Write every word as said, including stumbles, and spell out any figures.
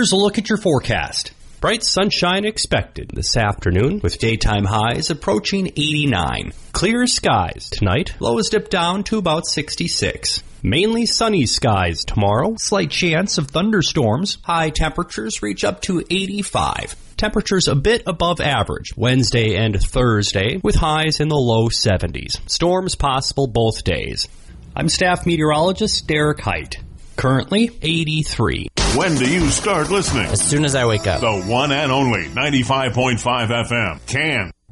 Here's a look at your forecast. Bright sunshine expected this afternoon with daytime highs approaching eighty-nine. Clear skies tonight. Lows dip down to about sixty-six. Mainly sunny skies tomorrow. Slight chance of thunderstorms. High temperatures reach up to eighty-five. Temperatures a bit above average Wednesday and Thursday with highs in the low seventies. Storms possible both days. I'm staff meteorologist Derek Height. Currently eighty-three. When do you start listening? As soon as I wake up. The one and only ninety-five point five F M. Can.